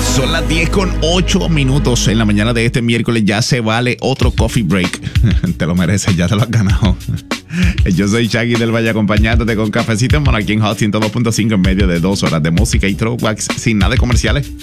Son las 10:08 en la mañana de este miércoles. Ya se vale otro coffee break. Te lo mereces, ya te lo has ganado. Yo soy Shaggy del Valle acompañándote con cafecito en Monarquía en Hot 102.5 en medio de 2 horas de música y throwbacks sin nada de comerciales.